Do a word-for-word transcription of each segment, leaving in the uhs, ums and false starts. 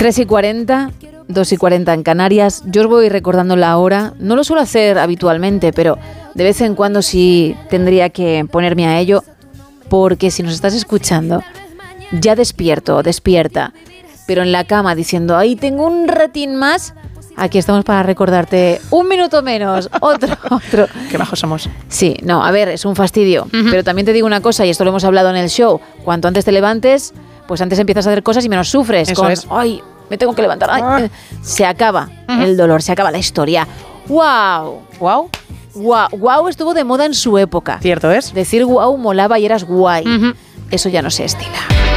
tres y cuarenta, dos y cuarenta en Canarias. Yo os voy recordando la hora. No lo suelo hacer habitualmente, pero de vez en cuando sí tendría que ponerme a ello, porque si nos estás escuchando, ya despierto, despierta, pero en la cama diciendo, ahí tengo un ratín más, aquí estamos para recordarte un minuto menos, otro, otro. Qué bajos somos. Sí, no, a ver, es un fastidio, uh-huh. Pero también te digo una cosa, y esto lo hemos hablado en el show, cuanto antes te levantes, pues antes empiezas a hacer cosas y menos sufres. Eso con, es. Ay, me tengo que levantar. Ay, Ah. eh, se acaba Uh-huh. el dolor, se acaba la historia. ¡Wow! ¿Wow? ¡Wow! ¡Wow! Estuvo de moda en su época. Cierto es. Decir wow molaba y eras guay. Uh-huh. Eso ya no se estila.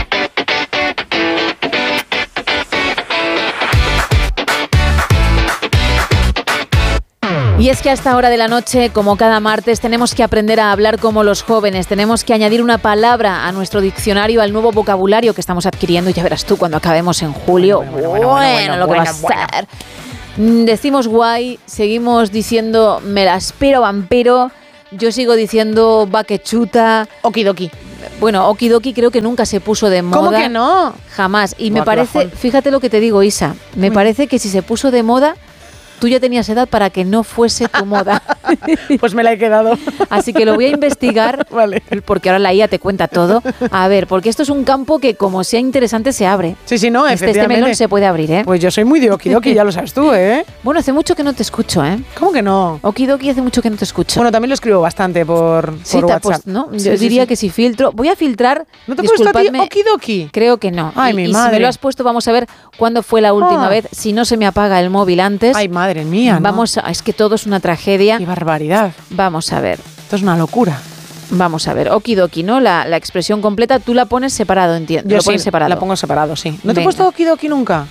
Y es que a esta hora de la noche, como cada martes, tenemos que aprender a hablar como los jóvenes. Tenemos que añadir una palabra a nuestro diccionario, al nuevo vocabulario que estamos adquiriendo. Ya verás tú cuando acabemos en julio. Bueno, bueno, bueno, bueno, Bueno, bueno, lo que bueno, va a bueno. ser. Mm, Decimos guay, seguimos diciendo me la espero vampiro. Yo sigo diciendo va que chuta. Okidoki. Bueno, okidoki creo que nunca se puso de moda. ¿Cómo que no? Jamás. Y Buah, me qué parece, bajón. fíjate lo que te digo, Isa, me Uy. parece que si se puso de moda, tú ya tenías edad para que no fuese tu moda. Pues me la he quedado. Así que lo voy a investigar, Vale. porque ahora la I A te cuenta todo. A ver, porque esto es un campo que como sea interesante se abre. Sí, sí, no, Este, este efectivamente. melón se puede abrir, ¿eh? Pues yo soy muy de okidoki, ya lo sabes tú, ¿eh? Bueno, hace mucho que no te escucho, ¿eh? ¿Cómo que no? Okidoki hace mucho que no te escucho. Bueno, también lo escribo bastante por, sí, por te ha WhatsApp. puesto, ¿no? Yo Sí, sí, diría sí. que si filtro... Voy a filtrar... ¿No te he puesto a ti disculpadme, okidoki? Creo que no. Ay, y, mi y si madre. me lo has puesto, vamos a ver cuándo fue la última Ah. vez. Si no se me apaga el móvil antes... Ay, madre mía, ¿no? Vamos a, es que todo es una tragedia. Qué barbaridad. Vamos a ver, Esto es una locura. vamos a ver. Okidoki, ¿no? La, la expresión completa, tú la pones separado, entiendo. Yo Lo sí, pones separado. la pongo separado, sí. ¿No te Venga. he puesto okidoki nunca?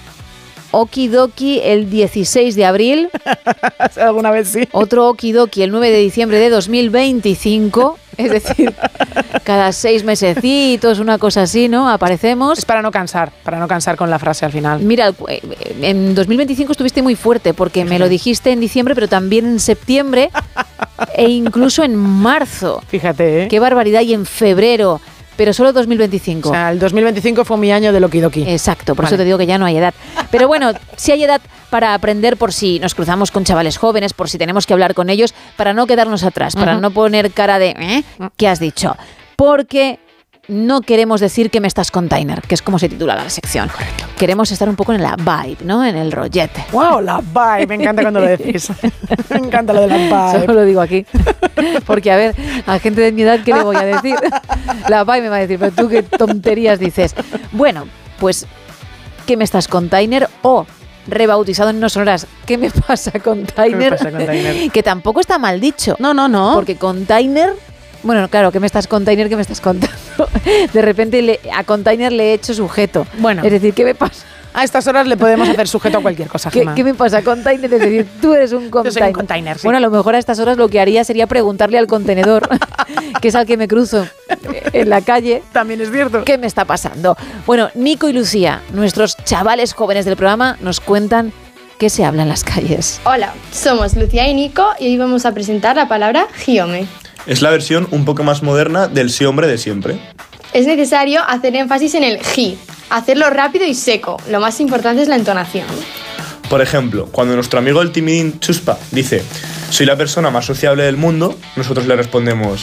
Okidoki el dieciséis de abril, Alguna vez sí. otro Okidoki el nueve de diciembre de dos mil veinticinco, es decir, cada seis mesecitos, una cosa así, ¿no? Aparecemos. Es para no cansar, para no cansar con la frase al final. Mira, eh, en dos mil veinticinco estuviste muy fuerte porque me lo dijiste en diciembre, pero también en septiembre e incluso en marzo. Fíjate, ¿eh? Qué barbaridad, y en febrero, pero solo dos mil veinticinco. O sea, el dos mil veinticinco fue mi año del okidoki. Exacto, por Vale. eso te digo que ya no hay edad. Pero bueno, sí hay edad para aprender por si nos cruzamos con chavales jóvenes, por si tenemos que hablar con ellos, para no quedarnos atrás, para Ujú. no poner cara de ¿eh? ¿Qué has dicho? Porque no queremos decir que me estás container, que es como se titula la sección. Correcto. Queremos estar un poco en la vibe, ¿no? En el rollete. ¡Wow! La vibe. Me encanta cuando lo decís. Me encanta lo de la Solo vibe. lo digo aquí. Porque, a ver, a gente de mi edad, ¿qué le voy a decir? La vibe me va a decir, pero tú qué tonterías dices. Bueno, pues, ¿qué me estás container? O, rebautizado en no sonoras, ¿qué me pasa container? ¿Qué me pasa, container? Que tampoco está mal dicho. No, no, no. Porque container... Bueno, claro, ¿qué me estás container? ¿Qué me estás contando? De repente le- a container le he hecho sujeto. Bueno. Es decir, ¿qué me pasa? A estas horas le podemos hacer sujeto a cualquier cosa, ¿Qué, Gemma. qué me pasa? Container, es decir, tú eres un Yo container. soy un container, sí. Bueno, a lo mejor a estas horas lo que haría sería preguntarle al contenedor, que es al que me cruzo en la calle, También es cierto. ¿qué me está pasando? Bueno, Nico y Lucía, nuestros chavales jóvenes del programa, nos cuentan qué se habla en las calles. Hola, somos Lucía y Nico y hoy vamos a presentar la palabra giome. Es la versión un poco más moderna del sí hombre de siempre. Es necesario hacer énfasis en el gi, hacerlo rápido y seco. Lo más importante es la entonación. Por ejemplo, cuando nuestro amigo el timidín Chuspa dice soy la persona más sociable del mundo, nosotros le respondemos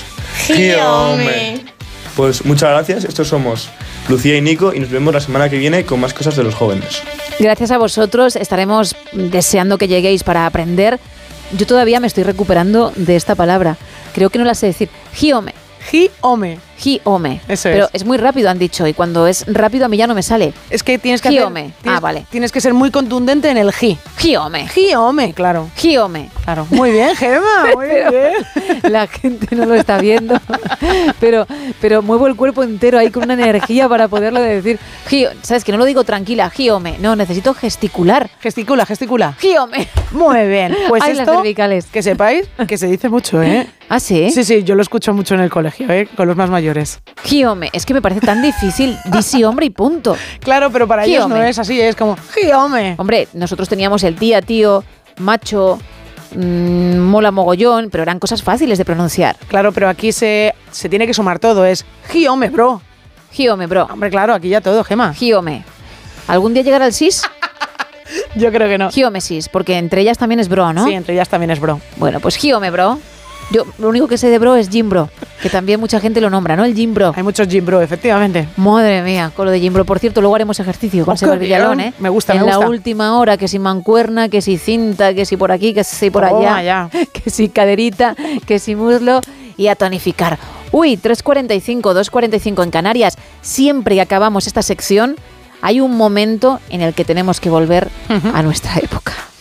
Giome. Pues muchas gracias, estos somos Lucía y Nico y nos vemos la semana que viene con más cosas de los jóvenes. Gracias a vosotros, estaremos deseando que lleguéis para aprender. Yo todavía me estoy recuperando de esta palabra. Creo que no la sé decir. Giome. Giome. Giome. Eso Pero es. es muy rápido, han dicho, y cuando es rápido a mí ya no me sale. Es que tienes que Giome. hacer... Tienes, Ah, vale. Tienes que ser muy contundente en el gi. Giome. Giome, claro. Giome. Claro. Muy bien, Gemma, muy bien. La gente no lo está viendo, pero, pero muevo el cuerpo entero ahí con una energía para poderlo decir. Gio, ¿sabes? Que no lo digo tranquila, giome. No, necesito gesticular. Gesticula, gesticula. Giome. Muy bien. Pues Ay, las esto, cervicales. que sepáis que se dice mucho, ¿eh? ¿Ah, sí? Sí, sí, yo lo escucho mucho en el colegio, ¿eh? Con los más mayores. Giome. Es que me parece tan difícil. Di sí, hombre, y punto. Claro, pero para ellos Giome. no es así, es como giome. Hombre, nosotros teníamos el tía, tío, macho, mmm, mola mogollón, pero eran cosas fáciles de pronunciar. Claro, pero aquí se, se tiene que sumar todo, es giome, bro. Giome, bro. Hombre, claro, aquí ya todo, Gemma. Giome. ¿Algún día llegará el sis? Yo creo que no. Giomesis, porque entre ellas también es bro, ¿no? Sí, entre ellas también es bro. Bueno, pues Giome, bro. Yo lo único que sé de bro es Gym Bro, que también mucha gente lo nombra, ¿no? El Gym Bro. Hay muchos gym bro, efectivamente. Madre mía, con lo de Gym Bro. Por cierto, luego haremos ejercicio con Oh, Seba qué Villalón, bien. ¿eh? Me gusta, en me gusta. En la última hora, que si mancuerna, que si cinta, que si por aquí, que si por Toma allá, ya. que si caderita, que si muslo, y a tonificar. Uy, tres cuarenta y cinco, dos cuarenta y cinco en Canarias. Siempre que acabamos esta sección, hay un momento en el que tenemos que volver a nuestra época.